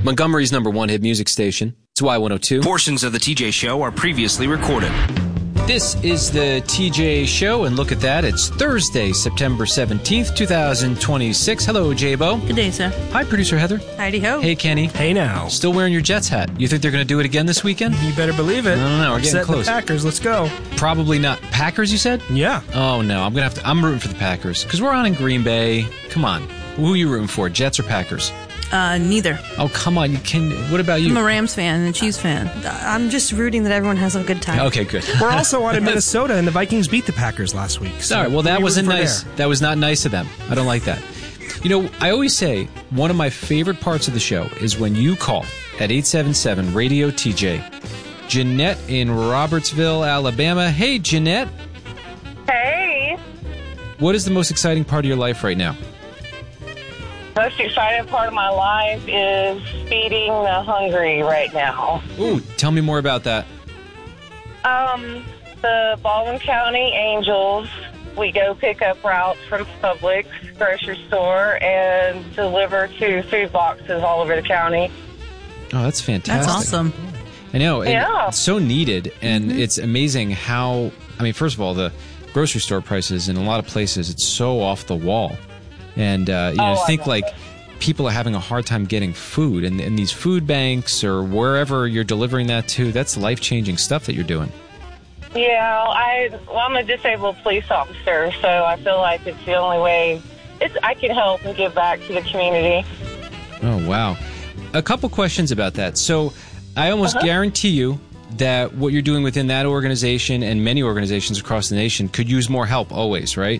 Montgomery's #1 hit music station. It's Y102. Portions of the TJ Show are previously recorded. This is the TJ Show, and look at that. It's Thursday, September 17th, 2026. Hello, J-Bo. Good day, sir. Hi, producer Heather. Heidi-ho. Hey, Kenny. Hey, now. Still wearing your Jets hat. You think they're going to do it again this weekend? You better believe it. I don't know. We're getting Set close. The Packers. Let's go. Probably not. Packers, you said? Yeah. Oh, no. I'm rooting for the Packers, because we're on in Green Bay. Come on. Who are you rooting for, Jets or Packers? Neither. Oh, come on. What about you? I'm a Rams fan and a Chiefs fan. I'm just rooting that everyone has a good time. Okay, good. We're also on in Minnesota, and the Vikings beat the Packers last week. So all right, well, that wasn't nice. There. That was not nice of them. I don't like that. You know, I always say one of my favorite parts of the show is when you call at 877-RADIO-TJ. Jeanette in Robertsville, Alabama. Hey, Jeanette. Hey. What is the most exciting part of your life right now? Most exciting part of my life is feeding the hungry right now. Ooh, tell me more about that. The Baldwin County Angels, we go pick up routes from Publix grocery store and deliver to food boxes all over the county. Oh, that's fantastic. That's awesome. I know. Yeah. It's so needed, and it's amazing how, I mean, first of all, the grocery store prices in a lot of places, it's so off the wall. And, think like people are having a hard time getting food, and these food banks or wherever you're delivering that to, that's life-changing stuff that you're doing. Yeah, I'm a disabled police officer, so I feel like it's the only way I can help and give back to the community. Oh, wow. A couple questions about that. So I almost guarantee you that what you're doing within that organization and many organizations across the nation could use more help always, right?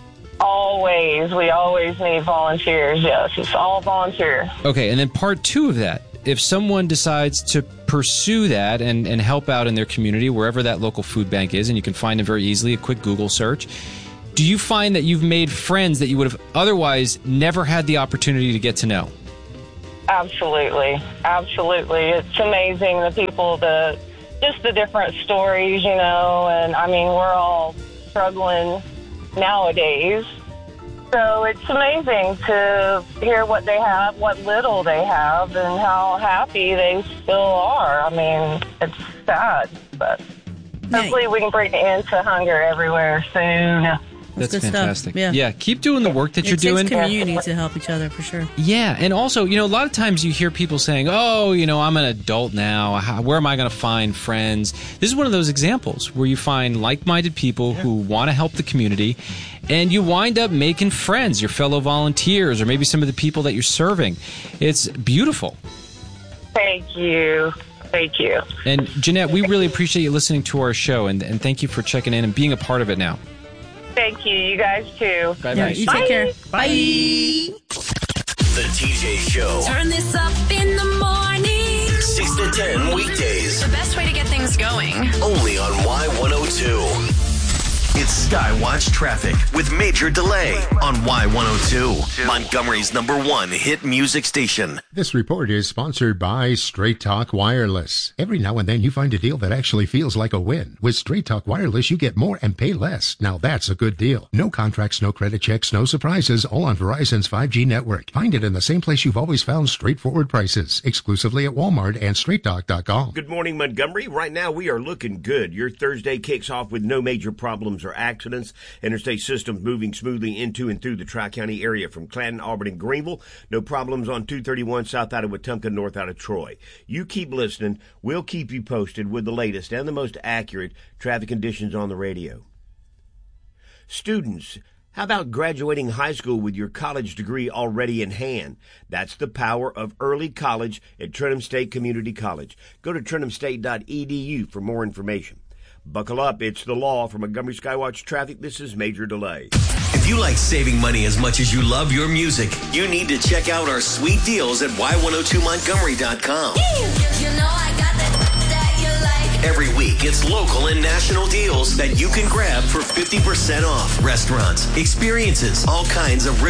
Always. We always need volunteers, yes. It's all volunteer. Okay, and then part 2 of that, if someone decides to pursue that and help out in their community, wherever that local food bank is, and you can find it very easily, a quick Google search, do you find that you've made friends that you would have otherwise never had the opportunity to get to know? Absolutely. Absolutely. It's amazing, the people, just the different stories, and I mean, we're all struggling nowadays. So it's amazing to hear what they have, what little they have, and how happy they still are. I mean, it's sad, but hopefully we can bring an end to hunger everywhere soon. That's good fantastic. Stuff. Yeah. Keep doing the work that you're doing. It takes community to help each other, for sure. Yeah, and also, a lot of times you hear people saying, oh, I'm an adult now. Where am I going to find friends? This is one of those examples where you find like-minded people who want to help the community, and you wind up making friends, your fellow volunteers, or maybe some of the people that you're serving. It's beautiful. Thank you. Thank you. And, Jeanette, we really appreciate you listening to our show, and thank you for checking in and being a part of it now. Thank you. You guys too. Bye-bye. Yeah, you take care. Bye. The TJ Show. Turn this up in the morning. 6 to 10 weekdays. The best way to get things going. Only on Y102. It's Skywatch Traffic with Major Delay on Y102. Montgomery's #1 hit music station. This report is sponsored by Straight Talk Wireless. Every now and then you find a deal that actually feels like a win. With Straight Talk Wireless, you get more and pay less. Now that's a good deal. No contracts, no credit checks, no surprises, all on Verizon's 5G network. Find it in the same place you've always found straightforward prices, exclusively at Walmart and StraightTalk.com. Good morning, Montgomery. Right now we are looking good. Your Thursday kicks off with no major problems or accidents. Interstate systems moving smoothly into and through the Tri-County area from Clanton, Auburn, and Greenville. No problems on 231 south out of Wetumpka, north out of Troy. You keep listening. We'll keep you posted with the latest and the most accurate traffic conditions on the radio. Students, how about graduating high school with your college degree already in hand? That's the power of early college at Trenton State Community College. Go to TrentonState.edu for more information. Buckle up, it's the law. From Montgomery Skywatch Traffic, this is Major Delay. If you like saving money as much as you love your music, you need to check out our sweet deals at Y102Montgomery.com. You know I got that you like. Every week, it's local and national deals that you can grab for 50% off. Restaurants, experiences, all kinds of